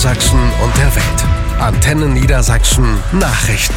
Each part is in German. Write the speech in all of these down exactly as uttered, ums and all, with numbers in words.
Niedersachsen und der Welt. Antenne Niedersachsen Nachrichten.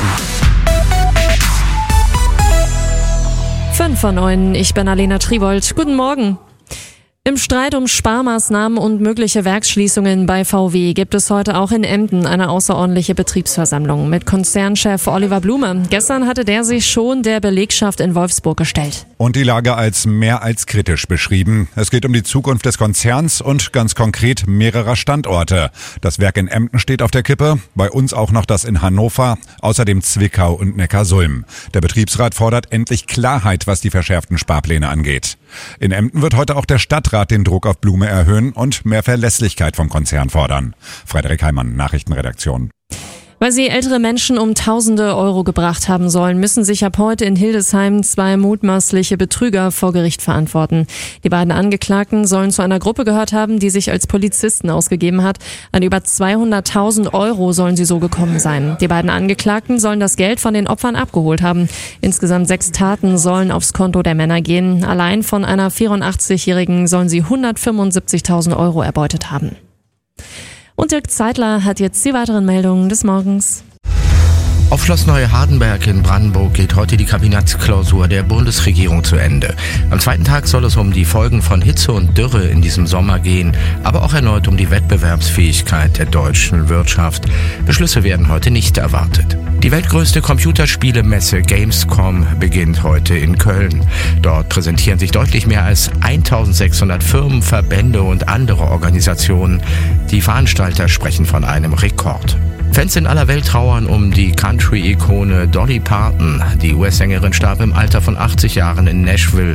fünf vor neun, ich bin Alena Tribold. Guten Morgen. Im Streit um Sparmaßnahmen und mögliche Werksschließungen bei V W gibt es heute auch in Emden eine außerordentliche Betriebsversammlung mit Konzernchef Oliver Blume. Gestern hatte der sich schon der Belegschaft in Wolfsburg gestellt. Und die Lage als mehr als kritisch beschrieben. Es geht um die Zukunft des Konzerns und ganz konkret mehrerer Standorte. Das Werk in Emden steht auf der Kippe, bei uns auch noch das in Hannover, außerdem Zwickau und Neckarsulm. Der Betriebsrat fordert endlich Klarheit, was die verschärften Sparpläne angeht. In Emden wird heute auch der Stadtrat den Druck auf Blume erhöhen und mehr Verlässlichkeit vom Konzern fordern. Frederik Heimann, Nachrichtenredaktion. Weil sie ältere Menschen um tausende Euro gebracht haben sollen, müssen sich ab heute in Hildesheim zwei mutmaßliche Betrüger vor Gericht verantworten. Die beiden Angeklagten sollen zu einer Gruppe gehört haben, die sich als Polizisten ausgegeben hat. An über zweihunderttausend Euro sollen sie so gekommen sein. Die beiden Angeklagten sollen das Geld von den Opfern abgeholt haben. Insgesamt sechs Taten sollen aufs Konto der Männer gehen. Allein von einer vierundachtzigjährigen sollen sie hundertfünfundsiebzigtausend Euro erbeutet haben. Und Dirk Zeitler hat jetzt die weiteren Meldungen des Morgens. Auf Schloss Neuhardenberg in Brandenburg geht heute die Kabinettsklausur der Bundesregierung zu Ende. Am zweiten Tag soll es um die Folgen von Hitze und Dürre in diesem Sommer gehen, aber auch erneut um die Wettbewerbsfähigkeit der deutschen Wirtschaft. Beschlüsse werden heute nicht erwartet. Die weltgrößte Computerspielemesse Gamescom beginnt heute in Köln. Dort präsentieren sich deutlich mehr als eintausendsechshundert Firmen, Verbände und andere Organisationen. Die Veranstalter sprechen von einem Rekord. Fans in aller Welt trauern um die Country-Ikone Dolly Parton. Die U S-Sängerin starb im Alter von achtzig Jahren in Nashville.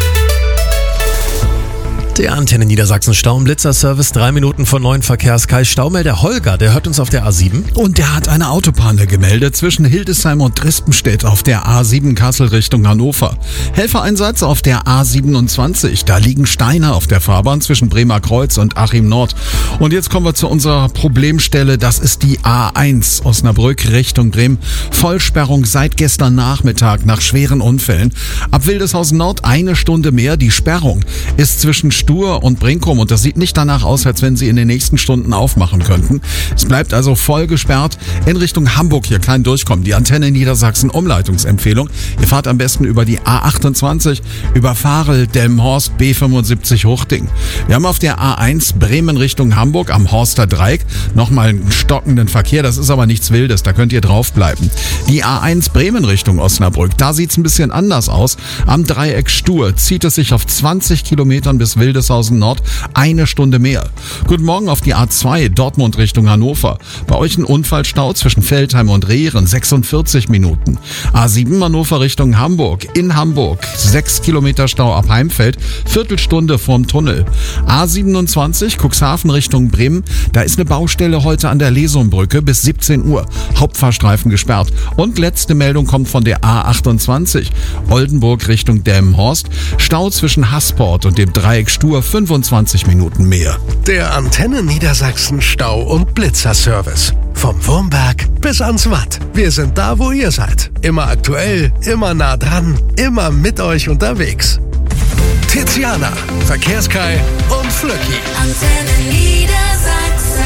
Der Antenne Niedersachsen Stau-und-Blitzer-Service, drei Minuten vor neun Verkehrskai. Staumelder Holger, der hört uns auf der A sieben. Und der hat eine Autopanne gemeldet zwischen Hildesheim und Drispenstedt auf der A sieben Kassel Richtung Hannover. Helfereinsatz auf der A siebenundzwanzig. Da liegen Steine auf der Fahrbahn zwischen Bremer Kreuz und Achim Nord. Und jetzt kommen wir zu unserer Problemstelle. Das ist die A eins Osnabrück Richtung Bremen. Vollsperrung seit gestern Nachmittag nach schweren Unfällen. Ab Wildeshausen Nord eine Stunde mehr. Die Sperrung ist zwischen Stur und Brinkum und das sieht nicht danach aus, als wenn sie in den nächsten Stunden aufmachen könnten. Es bleibt also voll gesperrt in Richtung Hamburg, hier kein Durchkommen. Die Antenne Niedersachsen Umleitungsempfehlung. Ihr fahrt am besten über die A achtundzwanzig, über Varel, Delmenhorst, B fünfundsiebzig Huchting. Wir haben auf der A eins Bremen Richtung Hamburg am Horster Dreieck nochmal einen stockenden Verkehr. Das ist aber nichts Wildes, da könnt ihr draufbleiben. Die A eins Bremen Richtung Osnabrück, da sieht's ein bisschen anders aus. Am Dreieck Stur zieht es sich auf zwanzig Kilometern bis Wildeshausen Nord eine Stunde mehr. Guten Morgen auf die A zwei Dortmund Richtung Hannover. Bei euch ein Unfallstau zwischen Feldheim und Rehren, sechsundvierzig Minuten. A sieben Hannover Richtung Hamburg. In Hamburg sechs Kilometer Stau ab Heimfeld, Viertelstunde vorm Tunnel. A siebenundzwanzig Cuxhaven Richtung Bremen. Da ist eine Baustelle heute an der Lesumbrücke bis siebzehn Uhr. Hauptfahrstreifen gesperrt. Und letzte Meldung kommt von der A achtundzwanzig. Oldenburg Richtung Delmenhorst. Stau zwischen Hassport und dem Dreieck Stur, fünfundzwanzig Minuten mehr. Der Antenne Niedersachsen Stau- und Blitzer-Service. Vom Wurmberg bis ans Watt. Wir sind da, wo ihr seid. Immer aktuell, immer nah dran, immer mit euch unterwegs. Tiziana, Verkehrskai und Flöcki. Antenne Niedersachsen,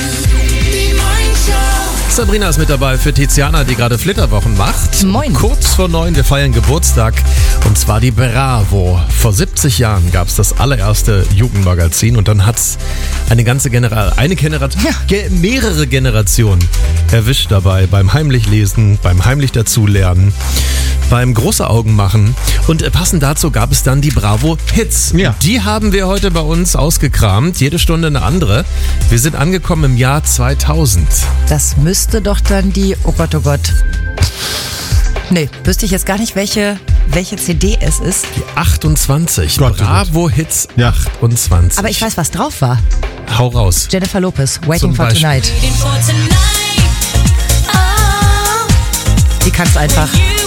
die Morningshow. Sabrina ist mit dabei für Tiziana, die gerade Flitterwochen macht. Moin. Kurz vor neun, wir feiern Geburtstag. Und zwar die Bravo. Vor siebzig Jahren gab es das allererste Jugendmagazin und dann hat es eine ganze Generation, eine Generation, Ja. ge- mehrere Generationen erwischt dabei. Beim heimlich lesen, beim heimlich dazulernen, beim große Augen machen. Und äh, passend dazu gab es dann die Bravo Hits. Ja. Die haben wir heute bei uns ausgekramt. Jede Stunde eine andere. Wir sind angekommen im Jahr zweitausend. Das müsste doch dann die, oh Gott, oh Gott. Nee, wüsste ich jetzt gar nicht, welche, welche C D es ist. Die achtundzwanzig. Gott, oh Bravo Hits Ja. achtundzwanzig. Aber ich weiß, was drauf war. Hau raus. Jennifer Lopez, Waiting Zum for Beispiel. Tonight. Waiting for tonight. Oh, Die kannst du einfach. you